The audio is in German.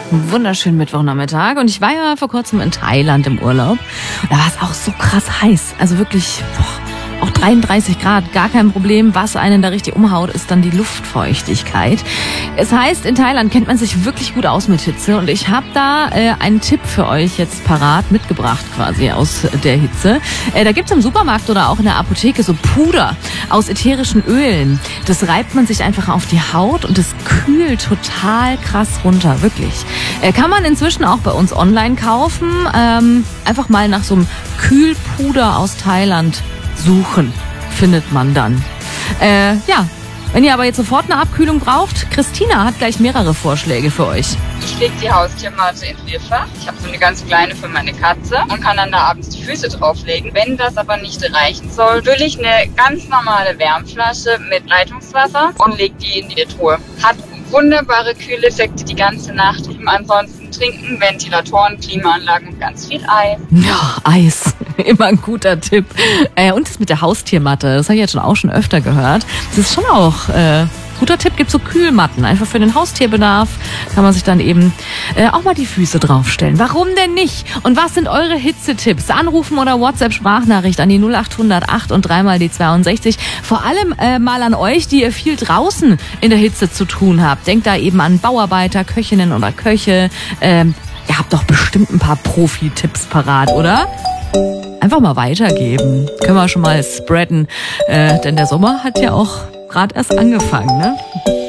Wunderschönen Mittwochnachmittag. Und ich war ja vor kurzem in Thailand im Urlaub. Da war es auch so krass heiß. Also wirklich, auch 33 Grad, gar kein Problem. Was einen da richtig umhaut, ist dann die Luftfeuchtigkeit. Es heißt, in Thailand kennt man sich wirklich gut aus mit Hitze. Und ich habe da einen Tipp für euch jetzt parat mitgebracht quasi aus der Hitze. Da gibt's im Supermarkt oder auch in der Apotheke so Puder aus ätherischen Ölen. Das reibt man sich einfach auf die Haut und das kühlt total krass runter, wirklich. Kann man inzwischen auch bei uns online kaufen. Einfach mal nach so einem Kühlpuder aus Thailand suchen, findet man dann. Wenn ihr aber jetzt sofort eine Abkühlung braucht, Christina hat gleich mehrere Vorschläge für euch. Ich lege die Haustiermatte ins Bierfach. Ich habe so eine ganz kleine für meine Katze und kann dann da abends die Füße drauflegen. Wenn das aber nicht reichen soll, fülle ich eine ganz normale Wärmflasche mit Leitungswasser und lege die in die Truhe. Hat wunderbare Kühleffekte die ganze Nacht. Ansonsten trinken, Ventilatoren, Klimaanlagen und ganz viel Eis. Ja, Eis. Immer ein guter Tipp. Und das mit der Haustiermatte, das habe ich jetzt auch schon öfter gehört. Das ist schon auch guter Tipp. Gibt so Kühlmatten, einfach für den Haustierbedarf. Kann man sich dann eben auch mal die Füße draufstellen. Warum denn nicht? Und was sind eure Hitzetipps? Anrufen oder WhatsApp-Sprachnachricht an die 0800 8 und 3 mal die 62. Vor allem mal an euch, die ihr viel draußen in der Hitze zu tun habt. Denkt da eben an Bauarbeiter, Köchinnen oder Köche. Ihr habt doch bestimmt ein paar Profi-Tipps parat, oder? Einfach mal weitergeben. Können wir schon mal spreaden. Denn der Sommer hat ja auch gerade erst angefangen, ne?